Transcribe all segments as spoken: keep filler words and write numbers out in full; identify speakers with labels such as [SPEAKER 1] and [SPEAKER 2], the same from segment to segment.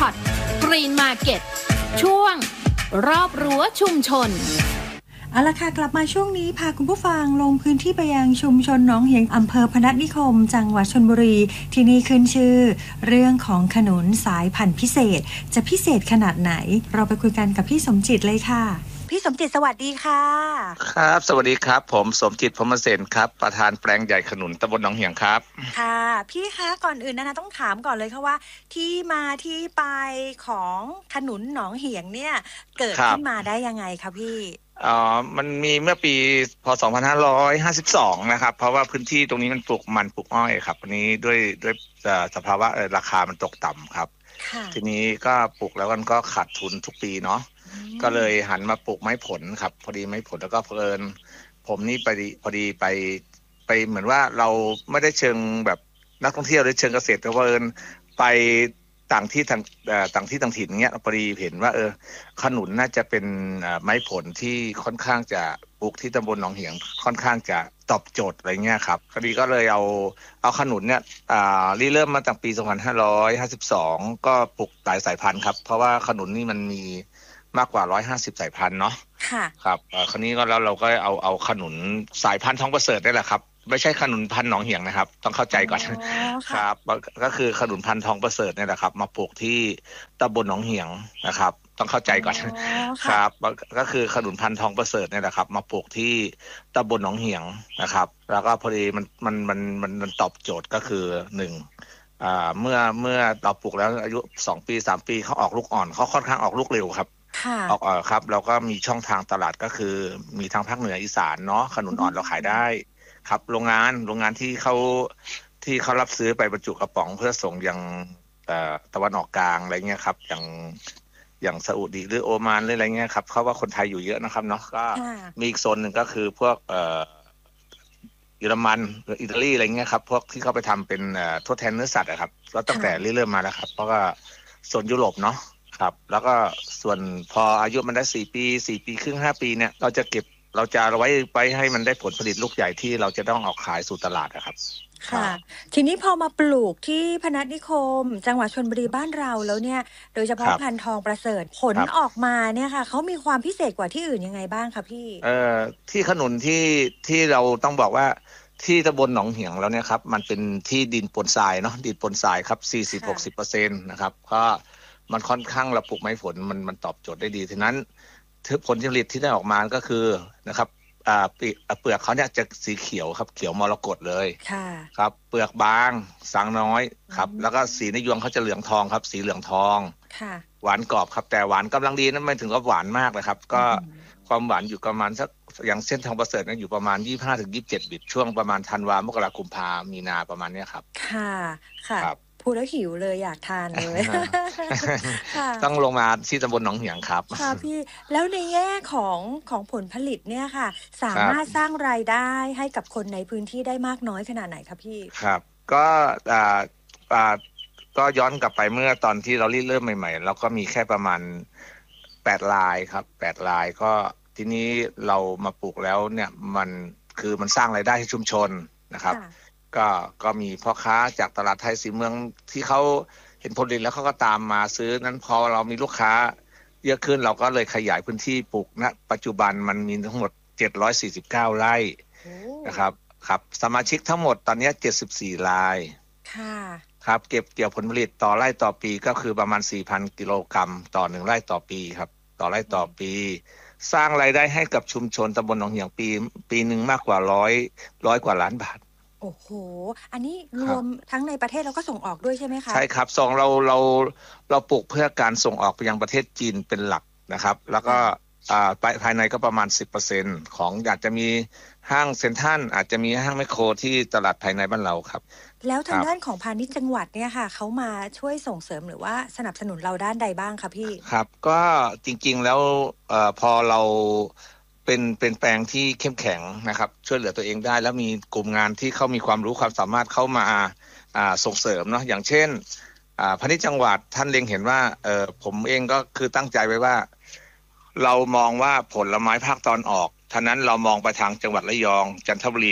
[SPEAKER 1] พอตกรีนมาร์เก็ตช่วงรอบรั้วชุมชน
[SPEAKER 2] เอาละค่ะกลับมาช่วงนี้พาคุณผู้ฟังลงพื้นที่ไปยังชุมชนหนองเหียงอำเภอพนัสนิคมจังหวัดชลบุรีที่นี่ขึ้นชื่อเรื่องของขนุนสายพันธุ์พิเศษจะพิเศษขนาดไหนเราไปคุยกันกับพี่สมจิตเลยค่ะพี่สมจิตสวัสดีค่ะ
[SPEAKER 3] ครับสวัสดีครับผมสมจิตพรหมเสนครับประธานแปลงใหญ่ขนุนตำบลหนองเหียงครับ
[SPEAKER 2] ค่ะพี่คะก่อนอื่นนะต้องถามก่อนเลยค่ะว่าที่มาที่ไปของขนุนหนองเหียงเนี่ยเกิดขึ้นมาได้ยังไงคะพี่
[SPEAKER 3] อ๋อมันมีเมื่อปีพ.สองพันห้าร้อยห้าสิบสองนะครับเพราะว่าพื้นที่ตรงนี้มันปลูกมันปลูกอ้อยครับวันนี้ด้วยด้วยสภาวะราคามันตกต่ำครับทีนี้ก็ปลูกแล้วมันก็ขาดทุนทุกปีเนาะก็เลยหันมาปลูกไม้ผลครับพอดีไม้ผลแล้วก็เพลินผมนี่ไปพอดีไปไปเหมือนว่าเราไม่ได้เชิงแบบนักท่องเที่ยวหรือเชิงเกษตรแต่เพลินไปต่างที่ต่างต่างที่ต่างถิ่นเงี้ยพอดีเห็นว่าเออขนุนน่าจะเป็นไม้ผลที่ค่อนข้างจะปลูกที่ตำบลหนองเหียงค่อนข้างจะตอบโจทย์อะไรเงี้ยครับพอดีก็เลยเอาเอาขนุนเนี่ยอ่าเริ่มมาตั้งปีสองพันห้าร้อยห้าสิบสองก็ปลูกหลายสายพันธุ์ครับเพราะว่าขนุนนี่มันมีมากกว่าหนึ่งร้อยห้าสิบสายพันธุ์เนาะค่ะครับคราวนี้ก็แล้วเราก็เอาเอาขนุนสายพันธุ์ทองประเสริฐได้แหละครับไม่ใช่ขนุนพันธุ์หนองเหียงนะครับต้องเข้าใจก่อนครับก็คือขนุนพันธุ์ทองประเสริฐเนี่ยแหละครับมาปลูกที่ตำบลหนองเหียงนะครับต้องเข้าใจก่อนครับก็คือขนุนพันธุ์ทองประเสริฐเนี่ยแหละครับมาปลูกที่ตำบลหนองเหียงนะครับแล้วก็พอดีมันมันมันมันมันตอบโจทย์ก็คือหนึ่งอ่าเมื่อเมื่อเราปลูกแล้วอายุสองปีสามปีเขาออกลูกอ่อนเขาค่อนข้างออกลูกเร็วครับออกเออครับเราก็มีช่องทางตลาดก็คือมีทางภาคเหนืออีสานเนาะขนุนอ่อนเราขายได้ครับโรงงานโรงงานที่เขาที่เขารับซื้อไปบรรจุกระป๋องเพื่อส่งยังตะวันออกกลางอะไรเงี้ยครับอย่างอย่างซาอุดีหรือโอมานหรืออะไรเงี้ยครับเขาว่าคนไทยอยู่เยอะนะครับเนาะก็มีอีกโซนหนึ่งก็คือพวกเอ่อเยอรมันหรืออิตาลีอะไรเงี้ยครับพวกที่เขาไปทำเป็นทดแทนเนื้อสัตว์อะครับก็ตั้งแต่เริ่มมาแล้วครับเพราะว่าโซนยุโรปเนาะครับแล้วก็ส่วนพออายุมันได้สี่ปีสี่ปีครึ่งห้าปีเนี่ยเราจะเก็บเราจะไว้ไปให้มันได้ผลผลิตลูกใหญ่ที่เราจะต้องออกขายสู่ตลาดนะครับ
[SPEAKER 2] ค่ะทีนี้พอมาปลูกที่พนัสนิคมจังหวัดชลบุรีบ้านเราแล้วเนี่ยโดยเฉพาะพันธุ์ทองประเสริฐผลออกมาเนี่ยค่ะเขามีความพิเศษกว่าที่อื่นยังไงบ้างคะพี่
[SPEAKER 3] เอ่อที่ขนุนที่ที่เราต้องบอกว่าที่ตำบลหนองเหียงแล้วเนี่ยครับมันเป็นที่ดินปนทรายเนาะดินปนทรายครับ สี่สิบถึงหกสิบเปอร์เซ็นต์ นะครับก็มันค่อนข้างเราปลูกไม้ผลมันมันตอบโจทย์ได้ดีฉะนั้นผลผลิตที่ได้ออกมาก็คือนะครับอ่าเปลือกเขาเนี่ยจะสีเขียวครับเขียวมรกตเลยครับเปลือกบางสางน้อยครับแล้วก็สีในยวงเขาจะเหลืองทองครับสีเหลืองทองหวานกรอบครับแต่หวานกำลังดีนะไม่ถึงกับหวานมากเลยครับก็ความหวานอยู่ประมาณสักอย่างเส้นทองประเสริฐนั้นอยู่ประมาณ ยี่สิบห้าถึงยี่สิบเจ็ด บิตช่วงประมาณธันวามกราคมกุมภามีนาประมาณนี้ครับ
[SPEAKER 2] ค่ะค่ะพูดแล้วหิวเลยอยากทานเลย
[SPEAKER 3] ต้องลงมาที่ตำบลหนองเหียงครับ
[SPEAKER 2] ค่ะพี่แล้วในแง่ของของผลผลิตเนี่ยค่ะสามารถสร้างรายได้ให้กับคนในพื้นที่ได้มากน้อยขนาดไหนครับพี่
[SPEAKER 3] ครับก็อ่าอ่าก็ย้อนกลับไปเมื่อตอนที่เราเริ่มใหม่ๆเราก็มีแค่ประมาณแปดรายครับแปดรายก็ทีนี้เรามาปลูกแล้วเนี่ยมันคือมันสร้างรายได้ให้ชุมชนนะครับก็ก็มีพ่อค้าจากตลาดไทยสีเมืองที่เขาเห็นผลผลิตแล้วเขาก็ตามมาซื้อนั้นพอเรามีลูกค้าเยอะขึ้นเราก็เลยขยายพื้นที่ปลูกณปัจจุบันมันมีทั้งหมดเจ็ดร้อยสี่สิบเก้าไร่นะครับครับสมาชิกทั้งหมดตอนนี้เจ็ดสิบสี่รายค่ะครับเก็บเกี่ยวผลผลิตต่อไร่ต่อปีก็คือประมาณ สี่พัน กิโลกรัมต่อหนึ่งไร่ต่อปีครับต่อไร่ต่อปีสร้างรายได้ให้กับชุมชนตำบลหนองเหียงปีปีนึงมากกว่าร้อยร้อยกว่าล้านบาท
[SPEAKER 2] โอ้โหอันนี้รวมทั้งในประเทศแล้วก็ส่งออกด้วยใช่ไหมคะ
[SPEAKER 3] ใช่ครับส่งเราเราเราปลูกเพื่อการส่งออกไปยังประเทศจีนเป็นหลักนะครับแล้วก็ภายในก็ประมาณ สิบเปอร์เซ็นต์ ของอยากจะมีห้างเซ็นทรัลอาจจะมีห้างแมคโครที่ตลาดภายในบ้านเราครับ
[SPEAKER 2] แล้วทางด้านของพาณิชย์จังหวัดเนี่ยค่ะเขามาช่วยส่งเสริมหรือว่าสนับสนุนเราด้านใดบ้างคะพี่
[SPEAKER 3] ครับก็จริงๆแล้วเอ่อพอเราเป็นเป็นแปลงที่เข้มแข็งนะครับช่วยเหลือตัวเองได้แล้วมีกลุ่มงานที่เขามีความรู้ความสามารถเข้ามาอ่าส่งเสริมเนาะอย่างเช่นอ่าพาณิชย์จังหวัดท่านเล็งเห็นว่าเอ่อผมเองก็คือตั้งใจไว้ว่าเรามองว่าผลไม้ภาคตอนออกท่านั้นเรามองไปทางจังหวัดระยองจันทบุรีและ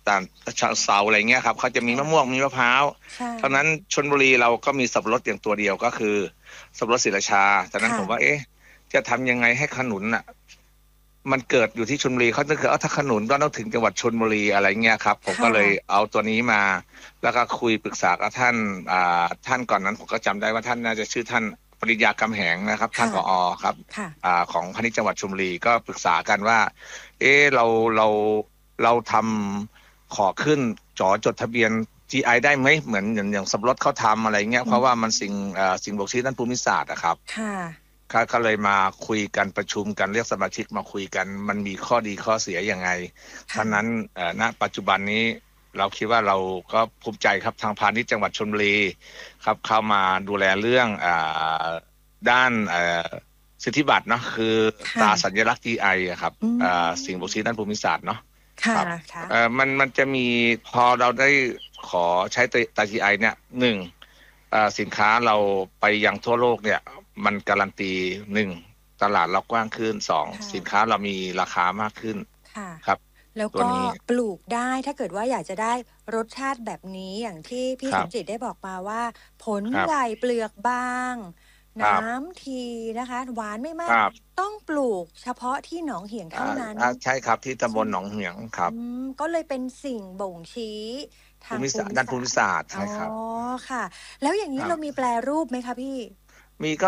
[SPEAKER 3] ตามฉะเซาอะไรเงี้ยครับเขาจะมีมะม่วงมีมะพร้าวเพราะนั้นชลบุรีเราก็มีสับปะรดอย่างตัวเดียวก็คือสับปะรดศรีราชาจากนั้นผมว่าเอ๊ะจะทำยังไงให้ขนุนอ่ะมันเกิดอยู่ที่ชลบุรีเขาจะคือเอาถ้าขนุนก็ต้องถึงจังหวัดชลบุรีอะไรเงี้ยครับผมก็เลยเอาตัวนี้มาแล้วก็คุยปรึกษากับท่านอ่าท่านก่อนนั้นผมก็จำได้ว่าท่านน่าจะชื่อท่านปริญญากำแหงนะครับท่านผอ.ครับอ่าของพาณิชย์จังหวัดชลบุรีก็ปรึกษากันว่าเอ๊ะเราเราเราทำขอขึ้นจอจดทะเบียน จี ไอ ได้ไหมเหมือนอย่างอย่างสับปะรดเขาทำอะไรเงี้ยเพราะว่ามันสิ่งอ่าสิ่งบ่งชี้ด้านภูมิศาสตร์อะครับก็เลยมาคุยกันประชุมกันเรียกสมาชิกมาคุยกันมันมีข้อดีข้อเสียยังไงเพราะนั้นณปัจจุบันนี้เราคิดว่าเราก็ภูมิใจครับทางพาณิชย์จังหวัดชลบุรีครับเข้ามาดูแลเรื่องอ่าด้านสิทธิบัตรเนาะคือตราสัญลักษณ์ จี ไอ อะครับสิ่งบ่งชี้ด้านภูมิศาสตร์เนาะครับมันมันจะมีพอเราได้ขอใช้ตรา จี ไอ เนี่ยหนึ่งสินค้าเราไปยังทั่วโลกเนี่ยมันการันตีหนึ่งตลาดเรากว้างขึ้นสองสินค้าเรามีราคามากขึ้นครับ
[SPEAKER 2] แล้วก็ปลูกได้ถ้าเกิดว่าอยากจะได้รสชาติแบบนี้อย่างที่พี่สมจิตได้บอกมาว่าผลใหญ่เปลือกบางน้ำทีนะคะหวานไม่มากต้องปลูกเฉพาะที่หนองเหียงเท่านั้น
[SPEAKER 3] ใช่ครับที่ตำบลหนองเหียงครับ
[SPEAKER 2] ก็เลยเป็นสิ่งบ่งชี้ทาง
[SPEAKER 3] ด้านภูมิศาสตร์ใช่ครับ
[SPEAKER 2] อ๋อค่ะแล้วอย่างนี้เรามีแปรรูปไหมคะพี่
[SPEAKER 3] มี